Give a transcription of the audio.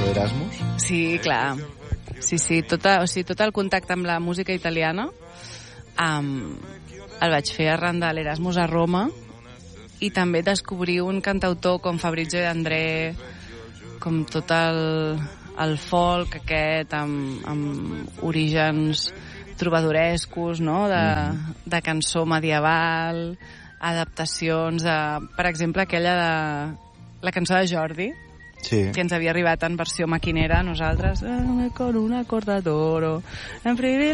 això d'Erasmus? Sí, clar. Sí, tot el contacte amb la música italiana el vaig fer arran de l'Erasmus a Roma, i també descobrir un cantautor com Fabrizio De André, com tot el folk aquest amb orígens trobadorescos, no? De cançó medieval, adaptacions per exemple, aquella de la cançó de Jordi, sí, que ens havia arribat en versió maquinera a nosaltres, con una corda d'oro, en